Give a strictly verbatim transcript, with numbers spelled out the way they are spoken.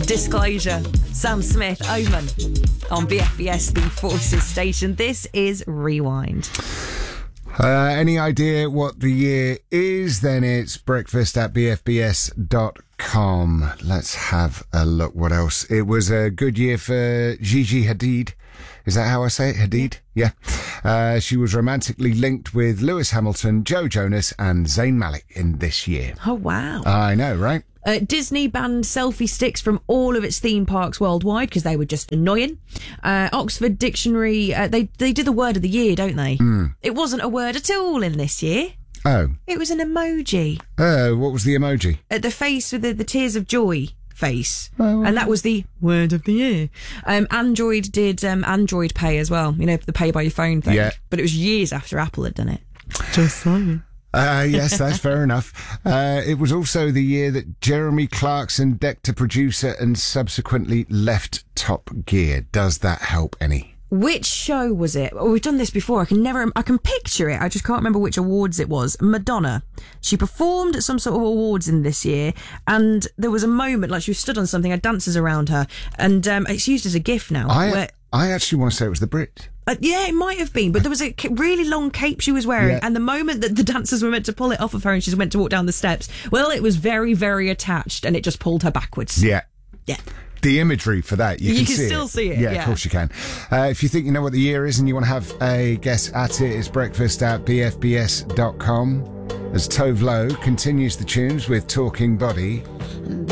Disclosure. Sam Smith, Omen on B F B S, the Forces station. This is Rewind. Uh, any idea what the year is? Then it's breakfast at b f b s dot com. Let's have a look. What else? It was a good year for Gigi Hadid. Is that how I say it? Hadid? Yeah. Uh, she was romantically linked with Lewis Hamilton, Joe Jonas and Zayn Malik in this year. Oh, wow. I know, right? Uh, Disney banned selfie sticks from all of its theme parks worldwide because they were just annoying. Uh, Oxford Dictionary, uh, they, they do the word of the year, don't they? Mm. It wasn't a word at all in this year. Oh. It was an emoji. Oh, what was the emoji? Uh, the face with the, the tears of joy face. Oh, and that was the word of the year. Um, Android did um, Android Pay as well. You know, the pay by your phone thing. Yeah. But it was years after Apple had done it. Just saying. Uh, yes, that's fair enough. Uh, it was also the year that Jeremy Clarkson decked a producer and subsequently left Top Gear. Does that help any? Which show was it? Oh, we've done this before. I can never, I can picture it. I just can't remember which awards it was. Madonna. She performed at some sort of awards in this year, and there was a moment, like she was stood on something, had dancers around her, and um, it's used as a gif now. I, where, I actually want to say it was the Brit. Uh, yeah, it might have been, but there was a really long cape she was wearing, yeah. and the moment that the dancers were meant to pull it off of her and she was meant to walk down the steps, well, it was very, very attached, and it just pulled her backwards. Yeah. Yeah. The imagery for that, you, you can, can see still it. see it. Yeah, yeah, of course you can. Uh, if you think you know what the year is and you want to have a guess at it, it's breakfast at b f b s dot com. As Tove Lo continues the tunes with Talking Body.